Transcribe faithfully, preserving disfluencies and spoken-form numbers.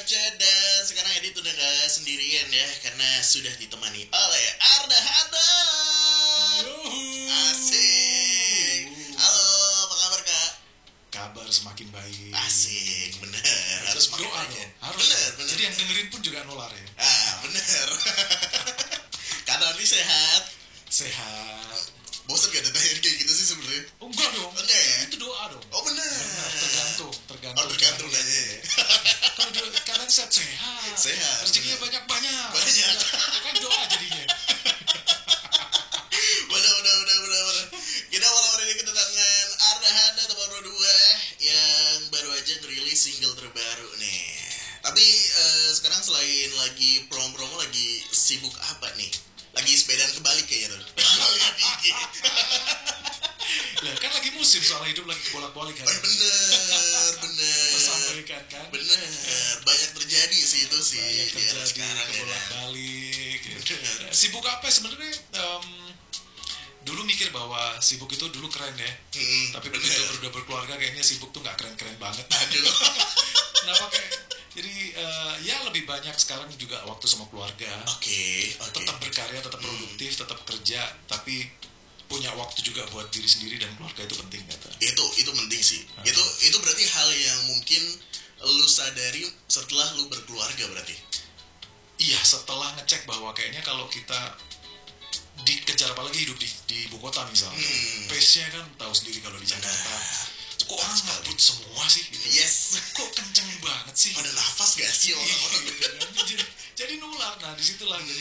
Chat dan sekarang Edit udah gak sendirian ya karena sudah ditemani oleh Arda Hada. Asik. Halo, apa kabar Kak? Kabar semakin baik. Asik, bener. Harus makin doa baik ya. dong. Harus. Bener, bener. Jadi yang dengerin pun juga nular ya. Ah, bener. Kak Rani sehat? Sehat. Bosan gak ditanyain kayak gitu sih sebenarnya? Oh, enggak dong. Enggak ya? Itu doa dong. Oh bener. Benar, tergantung, tergantung. Oh tergantung caranya. nanya ya. Kalau dia kalian sehat sehat. Sehat, Rezekinya benar. banyak banyak. Banyak. Ya kan doa jadinya. Bener, bener, bener, bener, bener. Kita malam hari ini kedatangan Arda Hada Tempat dua yang baru aja ngerilis single terbaru nih. Tapi eh, sekarang selain lagi promo-promo lagi sibuk apa nih? Lagi sepedaan kebalik kayaknya tuh. Lihat I G. Lah kan lagi musim soal hidup lagi bolak-balik kan. Oh, bener, bener. Tersampaikan kan. Bener, banyak terjadi sih itu sih Banyak di era terjadi sekarang ya. kebolak-balik. gitu. Bener. Sibuk apa sebenarnya? Em, dulu mikir bahwa sibuk itu dulu keren ya. Hmm, Tapi bener. begitu udah berkeluarga kayaknya sibuk tuh nggak keren-keren banget. Aduh. Kenapa kayak jadi eh, ya lebih banyak sekarang juga waktu sama keluarga. Oke, oke. Tetap berkarya, tetap produktif, tetap kerja, tapi punya waktu juga buat diri sendiri dan keluarga itu penting kata. Itu itu penting sih. Hmm. Itu itu berarti hal yang mungkin lu sadari setelah lu berkeluarga berarti. Iya, setelah ngecek bahwa kayaknya kalau kita dikejar apalagi hidup di, di ibu kota misalnya, Hmm. pace-nya kan tahu sendiri kalau di Jakarta. Kok orang ngabut semua sih? Gitu. Yes. Kok kenceng banget sih? Pada nafas gak sih Iya, orang-orang? jadi, jadi nular. Nah disitulah jadi